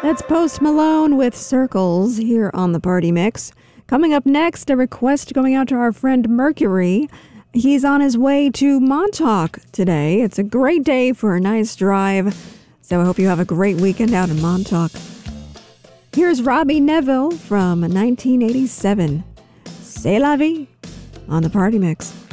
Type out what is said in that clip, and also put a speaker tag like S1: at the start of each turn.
S1: That's Post Malone with Circles here on the Party Mix. Coming up next, a request going out to our friend Mercury. He's on his way to Montauk today. It's a great day for a nice drive, so I hope you have a great weekend out in Montauk. Here's Robbie Neville from 1987. C'est la vie on the Party Mix.